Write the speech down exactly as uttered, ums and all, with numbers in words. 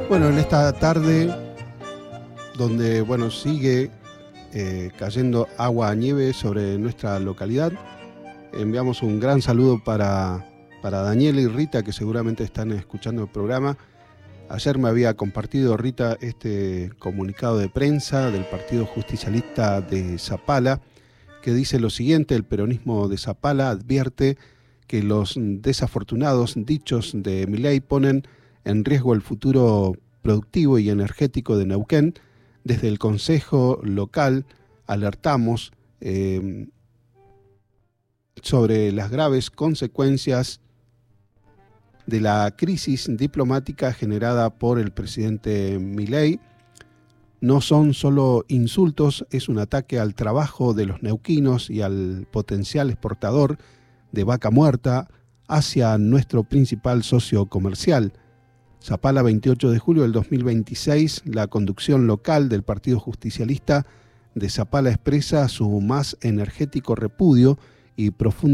Bueno, en esta tarde, donde bueno sigue eh, cayendo agua a nieve sobre nuestra localidad, enviamos un gran saludo para, para Daniel y Rita, que seguramente están escuchando el programa. Ayer me había compartido Rita este comunicado de prensa del Partido Justicialista de Zapala, que dice lo siguiente: el peronismo de Zapala advierte que los desafortunados dichos de Milei ponen en riesgo el futuro productivo y energético de Neuquén. Desde el Consejo Local alertamos eh, sobre las graves consecuencias de la crisis diplomática generada por el presidente Milei. No son solo insultos, es un ataque al trabajo de los neuquinos y al potencial exportador de vaca muerta hacia nuestro principal socio comercial. Zapala, veintiocho de julio del dos mil veintiséis, la conducción local del Partido Justicialista de Zapala expresa su más energético repudio y profundo